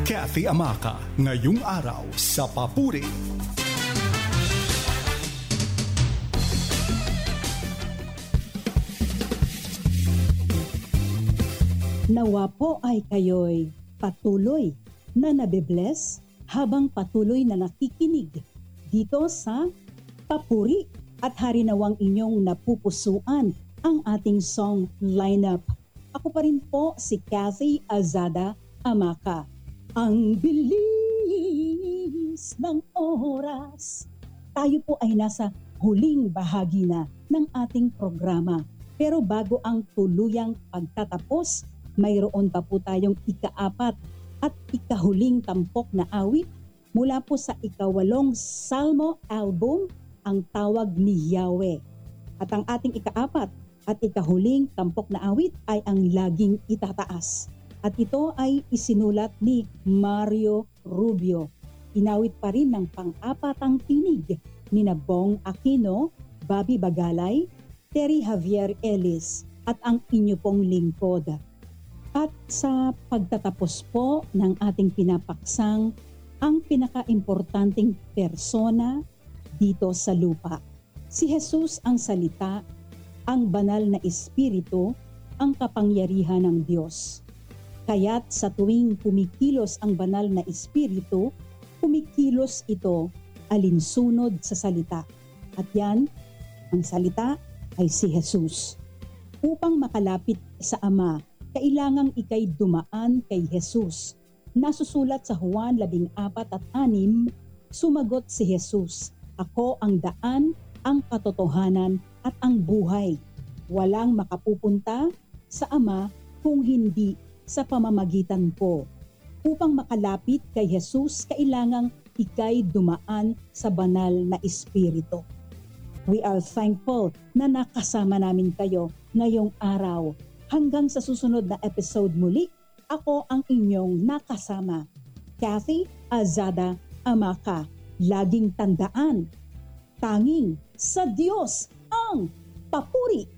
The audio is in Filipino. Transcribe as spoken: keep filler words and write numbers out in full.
Kathy Amaka, ngayong araw sa Papuri. Nawa po ay kayo'y patuloy na nabibless habang patuloy na nakikinig dito sa Papuri at harinawang inyong napupusuan ang ating song lineup. Ako pa rin po si Kathy Azada Amaka. Ang bilis ng oras. Tayo po ay nasa huling bahagi na ng ating programa. Pero bago ang tuluyang pagtatapos, mayroon pa po tayong ikaapat at ikahuling tampok na awit mula po sa ikawalong Salmo album, Ang Tawag ni Yahweh. At ang ating ikaapat at ikahuling tampok na awit ay ang Laging Itataas. At ito ay isinulat ni Mario Rubio. Inawit pa rin ng pang-apatang tinig ni Bong Aquino, Bobby Bagalay, Terry Javier Ellis at ang inyo pong lingkod. At sa pagtatapos po ng ating pinapaksang ang pinaka-importanting persona dito sa lupa. Si Jesus ang salita, ang banal na espiritu, ang kapangyarihan ng Diyos. Kaya't sa tuwing kumikilos ang banal na espiritu, kumikilos ito alinsunod sa salita. At yan, ang salita ay si Jesus. Upang makalapit sa Ama, kailangang ikay dumaan kay Jesus. Nasusulat sa Juan labing apat at anim, sumagot si Jesus, "Ako ang daan, ang katotohanan at ang buhay. Walang makapupunta sa Ama kung hindi sa pamamagitan ko." Upang makalapit kay Jesus, kailangang ikay dumaan sa banal na espiritu. We are thankful na nakasama namin kayo ngayong araw. Hanggang sa susunod na episode muli, ako ang inyong nakasama, Kathy Azada Amaka. Laging tandaan, tanging sa Diyos ang papuri.